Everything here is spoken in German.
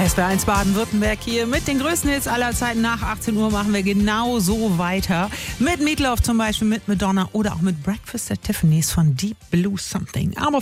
SWR1 Baden-Württemberg hier mit den größten Hits aller Zeiten. Nach 18 Uhr machen wir genau so weiter. Mit Meatloaf zum Beispiel, mit Madonna oder auch mit Breakfast at Tiffany's von Deep Blue Something. Aber